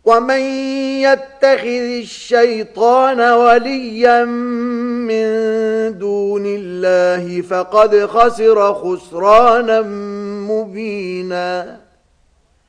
ومن يتخذ الشيطان وليا من دون الله فقد خسر خسرانا مبينا